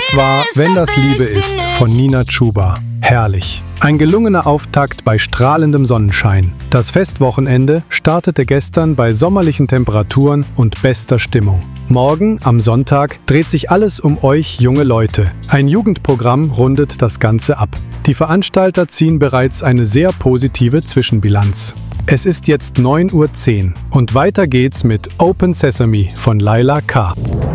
Das war Wenn das Liebe ist von Nina Chuba. Herrlich. Ein gelungener Auftakt bei strahlendem Sonnenschein. Das Festwochenende startete gestern bei sommerlichen Temperaturen und bester Stimmung. Morgen, am Sonntag, dreht sich alles um euch junge Leute. Ein Jugendprogramm rundet das Ganze ab. Die Veranstalter ziehen bereits eine sehr positive Zwischenbilanz. Es ist jetzt 9:10 Uhr und weiter geht's mit Open Sesame von Laila K.